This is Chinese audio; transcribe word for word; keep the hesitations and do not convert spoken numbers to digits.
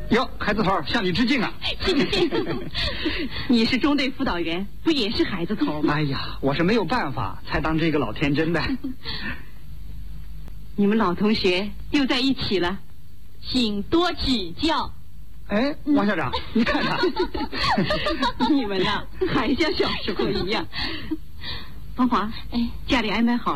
哟，孩子头，向你致敬啊！ 致敬。你是中队辅导员，不也是孩子头吗？ 哎呀，我是没有办法才当这个老天真的。 你们老同学又在一起了，请多指教。 哎，王校长，你看看， 你们呐，还像小时候一样。芳华，哎，家里安排好